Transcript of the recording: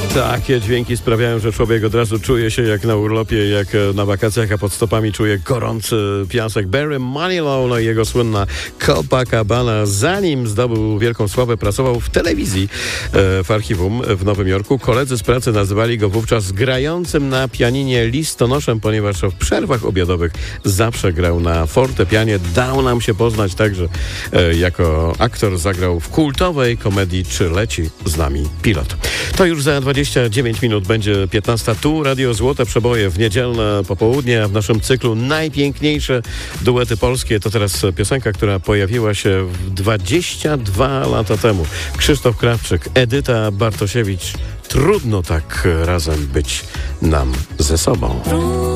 Takie dźwięki sprawiają, że człowiek od razu czuje się jak na urlopie, jak na wakacjach, a pod stopami czuje gorący piasek. Barry Manilow, no i jego słynna Copacabana. Zanim zdobył wielką sławę, pracował w telewizji w archiwum w Nowym Jorku. Koledzy z pracy nazywali go wówczas grającym na pianinie listonoszem, ponieważ w przerwach obiadowych zawsze grał na fortepianie. Dał nam się poznać także jako aktor. Zagrał w kultowej komedii Czy leci z nami pilot. To już za 29 minut będzie 15. Tu Radio Złote Przeboje w niedzielne popołudnie, a w naszym cyklu najpiękniejsze duety polskie to teraz piosenka, która pojawiła się 22 lata temu. Krzysztof Krawczyk, Edyta Bartosiewicz. Trudno tak razem być nam ze sobą.